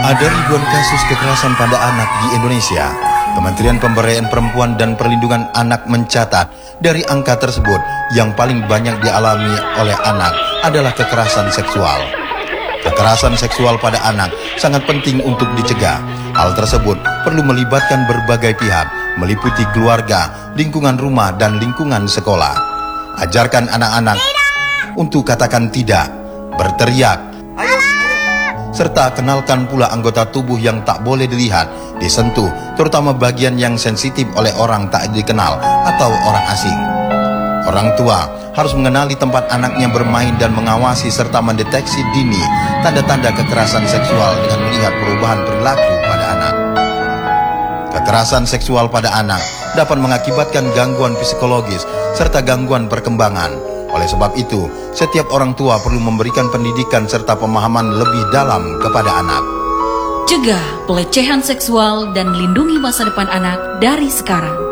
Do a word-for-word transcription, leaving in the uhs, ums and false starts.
Ada ribuan kasus kekerasan pada anak di Indonesia. Kementerian Pemberdayaan Perempuan dan Perlindungan Anak mencatat dari angka tersebut yang paling banyak dialami oleh anak adalah kekerasan seksual. Kekerasan seksual pada anak sangat penting untuk dicegah. Hal tersebut perlu melibatkan berbagai pihak, meliputi keluarga, lingkungan rumah, dan lingkungan sekolah. Ajarkan anak-anak untuk katakan tidak, berteriak, serta kenalkan pula anggota tubuh yang tak boleh dilihat, disentuh, terutama bagian yang sensitif oleh orang tak dikenal atau orang asing. Orang tua harus mengenali tempat anaknya bermain dan mengawasi serta mendeteksi dini tanda-tanda kekerasan seksual dengan melihat perubahan perilaku pada anak. Kekerasan seksual pada anak dapat mengakibatkan gangguan psikologis serta gangguan perkembangan. Oleh sebab itu, setiap orang tua perlu memberikan pendidikan serta pemahaman lebih dalam kepada anak. Cegah pelecehan seksual dan lindungi masa depan anak dari sekarang.